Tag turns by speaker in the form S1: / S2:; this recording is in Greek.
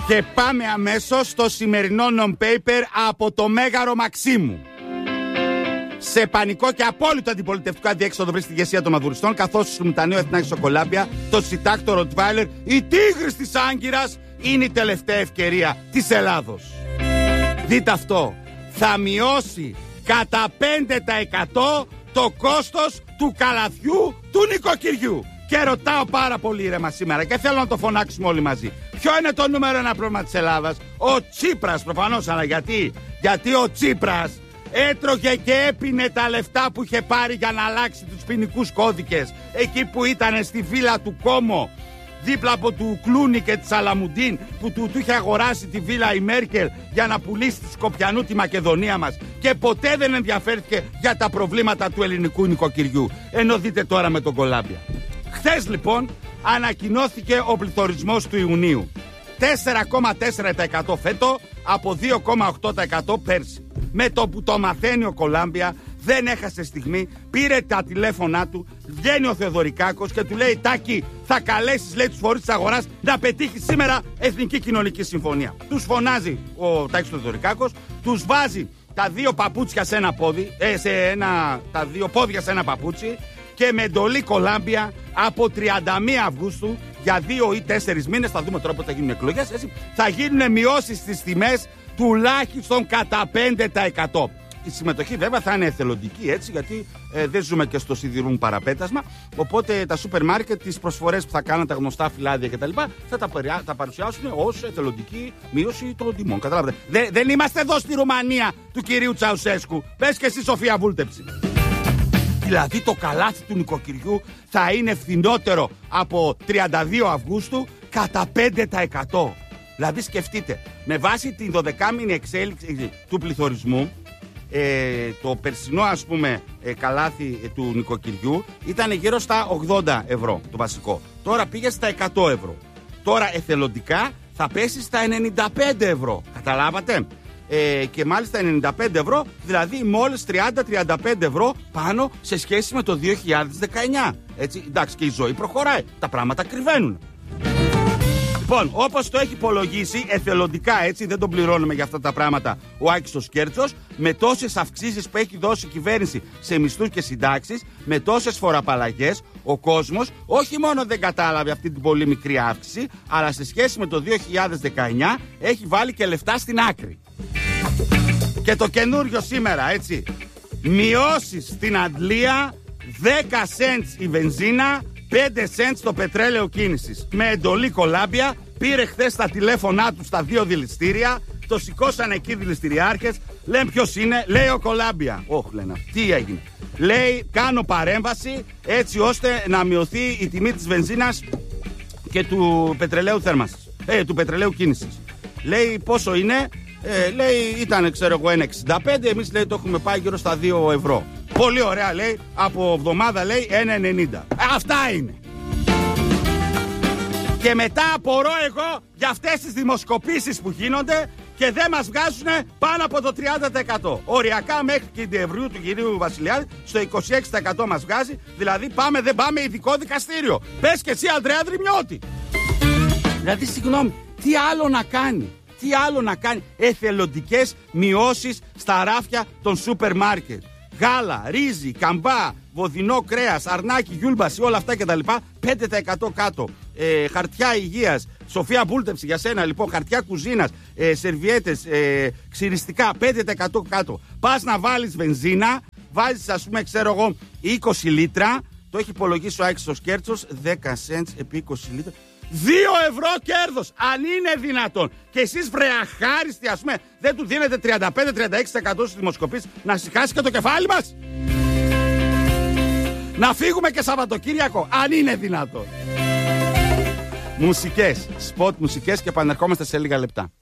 S1: Και πάμε αμέσως στο σημερινό non-paper από το Μέγαρο Μαξίμου. Σε πανικό και απόλυτο αντιπολιτευτικό αντιέξοδο βρίσκει τη ηγεσία των μαδουριστών, καθώς το Σιμουτανείο Εθνάρχη Σοκολάμπια, το Σιτάκτο Ροτβάιλερ, η Τίγρης της Άγκυρας είναι η τελευταία ευκαιρία της Ελλάδος. Δείτε αυτό. Θα μειώσει κατά 5% το κόστος του καλαθιού του νοικοκυριού. Και ρωτάω πάρα πολύ ήρεμα σήμερα και θέλω να το φωνάξουμε όλοι μαζί. Ποιο είναι το νούμερο ένα πρόβλημα της Ελλάδας? Ο Τσίπρας προφανώς, αλλά γιατί ο Τσίπρας έτρωγε και έπινε τα λεφτά που είχε πάρει για να αλλάξει τους ποινικούς κώδικες εκεί που ήταν στη βίλα του Κόμο, δίπλα από του Κλούνι και της Αλαμουντίν, που του είχε αγοράσει τη βίλα η Μέρκελ για να πουλήσει τη Σκοπιανού τη Μακεδονία μας, και ποτέ δεν ενδιαφέρθηκε για τα προβλήματα του ελληνικού νοικοκυριού. Ενώ δείτε τώρα με τον Κολάμπια. Χθες λοιπόν ανακοινώθηκε ο πληθωρισμός του Ιουνίου. 4,4% φέτο από 2,8% πέρσι. Με το που το μαθαίνει ο Κολάμπια, δεν έχασε στιγμή, πήρε τα τηλέφωνά του, βγαίνει ο Θεοδωρικάκος και του λέει: Τάκη, θα καλέσεις, λέει, τους φορείς της αγοράς να πετύχει σήμερα Εθνική Κοινωνική Συμφωνία. Τους φωνάζει ο Τάκης Θεοδωρικάκος, τους βάζει τα δύο παπούτσια σε ένα πόδι, τα δύο πόδια σε ένα παπούτσι, και με εντολή Κολάμπια από 31 Αυγούστου για 2 ή 4 μήνες, θα δούμε τώρα πότε θα γίνουν εκλογές, έτσι, θα γίνουν μειώσεις στις τιμές τουλάχιστον κατά 5%. Η συμμετοχή βέβαια θα είναι εθελοντική, έτσι, γιατί δεν ζούμε και στο σιδηρούν παραπέτασμα. Οπότε τα σούπερ μάρκετ, τις προσφορές που θα κάνουν, τα γνωστά φυλάδια κτλ., θα τα παρουσιάσουν ως εθελοντική μείωση των τιμών. Καταλάβατε. Δεν είμαστε εδώ στη Ρουμανία του κυρίου Τσαουσέσκου. Πες και εσύ, Σοφία Βούλτεψη. Δηλαδή το καλάθι του νοικοκυριού θα είναι φθηνότερο από 32 Αυγούστου κατά 5%. Δηλαδή σκεφτείτε, με βάση την 12μηνη εξέλιξη του πληθωρισμού, το περσινό, ας πούμε, καλάθι του νοικοκυριού ήταν γύρω στα 80 ευρώ το βασικό. Τώρα πήγε στα 100 ευρώ. Τώρα εθελοντικά θα πέσει στα 95 ευρώ. Καταλάβατε? Και μάλιστα 95 ευρώ, δηλαδή μόλις 30-35 ευρώ πάνω σε σχέση με το 2019. Έτσι, εντάξει, και η ζωή προχωράει, τα πράγματα κρυβαίνουν. Λοιπόν, όπως το έχει υπολογίσει εθελοντικά, έτσι, δεν τον πληρώνουμε για αυτά τα πράγματα ο Άκης ο Σκέρτσος, με τόσες αυξήσεις που έχει δώσει η κυβέρνηση σε μισθούς και συντάξεις, με τόσες φοροαπαλλαγές, ο κόσμος όχι μόνο δεν κατάλαβε αυτή την πολύ μικρή αύξηση, αλλά σε σχέση με το 2019 έχει βάλει και λεφτά στην άκρη. Και το καινούριο σήμερα, έτσι, μειώσεις στην Αντλία, 10 cents η βενζίνα, 5 cents το πετρέλαιο κίνησης. Με εντολή Κολάμπια, πήρε χθες τα τηλέφωνά του στα 2 δηληστήρια, το σηκώσανε εκεί δηληστηριάρχες, λένε ποιος είναι, λέει ο Κολάμπια. Λένε, τι έγινε? Λέει, κάνω παρέμβαση έτσι ώστε να μειωθεί η τιμή της βενζίνας και του πετρελαίου θέρμανσης, του πετρελαίου κίνησης. Λέει, πόσο είναι? Λέει, ήταν, ξέρω εγώ, 1,65, εμείς, λέει, το έχουμε πάει γύρω στα 2 ευρώ. Πολύ ωραία, λέει, από εβδομάδα, λέει, 1,90. Αυτά είναι. Και μετά απορώ εγώ για αυτές τις δημοσκοπήσεις που γίνονται και δεν μας βγάζουν πάνω από το 30%. Οριακά μέχρι και την Ευρείου του κυρίου Βασιλιάδη στο 26% μας βγάζει. Δηλαδή πάμε δεν πάμε ειδικό δικαστήριο. Πες και εσύ, Ανδρέα Δρυμιώτη. Δηλαδή, συγγνώμη, τι άλλο να κάνει? Τι άλλο να κάνει? Εθελοντικές μειώσεις στα ράφια των σούπερ μάρκετ. Γάλα, ρύζι, καμπά, βοδινό κρέας, αρνάκι, γιούλμπαση, όλα αυτά κτλ. 5% κάτω. Χαρτιά υγείας. Σοφία Βούλτεψη, για σένα λοιπόν, χαρτιά κουζίνας, σερβιέτες, ξυριστικά, 5% κάτω. Πας να βάλεις βενζίνα, βάζεις, ας πούμε, ξέρω εγώ, 20 λίτρα. Το έχει υπολογίσει ο Άκης ο Σκέρτσος, 10 cents επί 20 λίτρα. 2 ευρώ κέρδος, αν είναι δυνατόν. Και εσείς, βρεαχάριστοι, ας πούμε, δεν του δίνετε 35-36% στις δημοσκοπήσεις, να σηκάσει και το κεφάλι μας? Να φύγουμε και Σαββατοκύριακο, αν είναι δυνατόν. Μουσικές, σποτ μουσικές, και επανερχόμαστε σε λίγα λεπτά.